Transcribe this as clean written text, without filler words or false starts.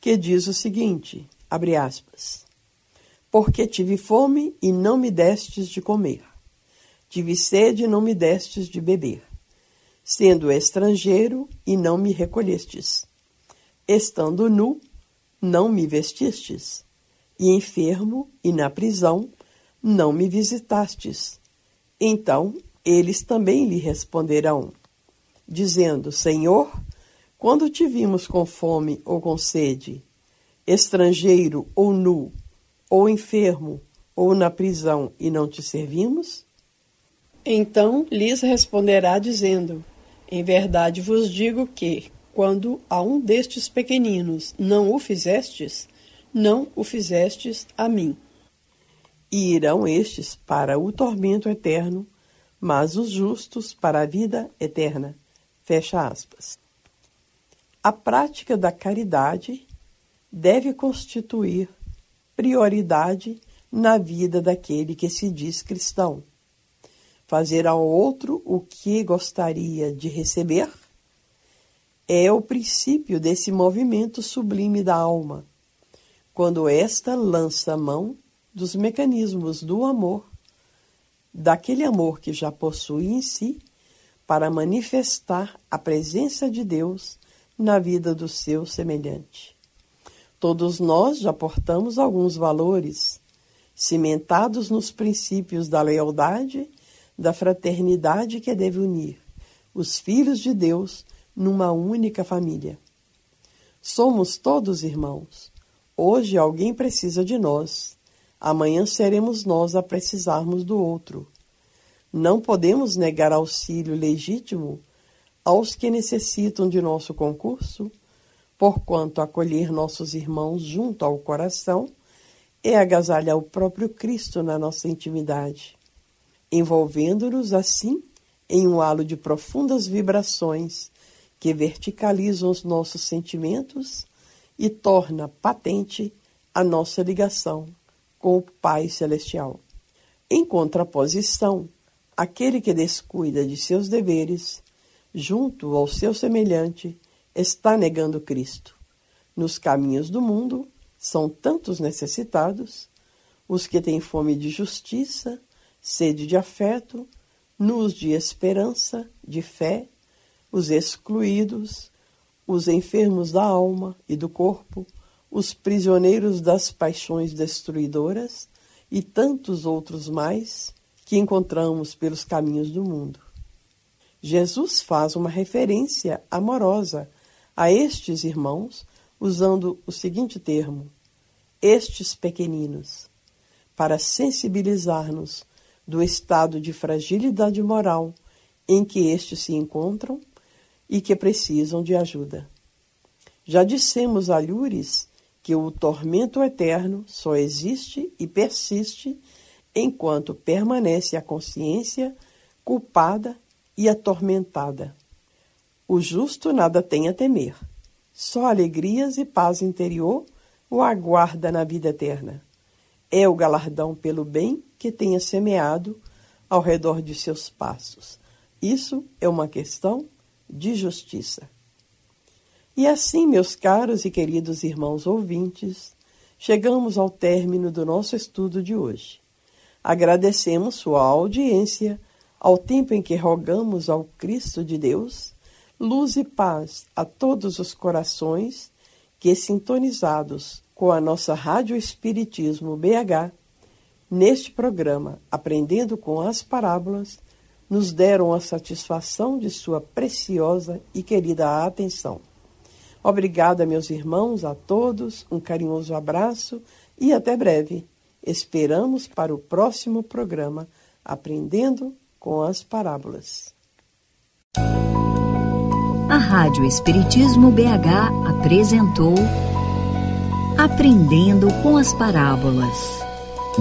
que diz o seguinte, abre aspas, porque tive fome e não me destes de comer, tive sede e não me destes de beber, sendo estrangeiro e não me recolhestes, estando nu, não me vestistes, e enfermo e na prisão, não me visitastes. Então eles também lhe responderão, dizendo, Senhor, quando te vimos com fome ou com sede, estrangeiro ou nu, ou enfermo, ou na prisão, e não te servimos? Então lhes responderá dizendo, em verdade vos digo que, quando a um destes pequeninos não o fizestes, não o fizestes a mim. E irão estes para o tormento eterno, mas os justos para a vida eterna. Fecha aspas. A prática da caridade deve constituir prioridade na vida daquele que se diz cristão. Fazer ao outro o que gostaria de receber é o princípio desse movimento sublime da alma, quando esta lança mão dos mecanismos do amor, daquele amor que já possui em si, para manifestar a presença de Deus na vida do seu semelhante. Todos nós já portamos alguns valores, cimentados nos princípios da lealdade, da fraternidade que deve unir os filhos de Deus numa única família. Somos todos irmãos. Hoje alguém precisa de nós. Amanhã seremos nós a precisarmos do outro. Não podemos negar auxílio legítimo aos que necessitam de nosso concurso, porquanto acolher nossos irmãos junto ao coração é agasalhar o próprio Cristo na nossa intimidade, envolvendo-nos assim em um halo de profundas vibrações que verticalizam os nossos sentimentos e torna patente a nossa ligação com o Pai Celestial. Em contraposição, aquele que descuida de seus deveres, junto ao seu semelhante, está negando Cristo. Nos caminhos do mundo são tantos necessitados, os que têm fome de justiça, sede de afeto, nus de esperança, de fé, os excluídos, os enfermos da alma e do corpo, os prisioneiros das paixões destruidoras e tantos outros mais que encontramos pelos caminhos do mundo. Jesus faz uma referência amorosa a estes irmãos, usando o seguinte termo, estes pequeninos, para sensibilizar-nos do estado de fragilidade moral em que estes se encontram e que precisam de ajuda. Já dissemos a Lures que o tormento eterno só existe e persiste enquanto permanece a consciência culpada e atormentada. O justo nada tem a temer, só alegrias e paz interior o aguarda na vida eterna. É o galardão pelo bem que tenha semeado ao redor de seus passos. Isso é uma questão de justiça. E assim, meus caros e queridos irmãos ouvintes, chegamos ao término do nosso estudo de hoje. Agradecemos sua audiência ao tempo em que rogamos ao Cristo de Deus, luz e paz a todos os corações que, sintonizados com a nossa Rádio Espiritismo BH, neste programa Aprendendo com as Parábolas, nos deram a satisfação de sua preciosa e querida atenção. Obrigada, meus irmãos, a todos, um carinhoso abraço e até breve. Esperamos para o próximo programa Aprendendo com as Parábolas. A Rádio Espiritismo BH apresentou Aprendendo com as Parábolas.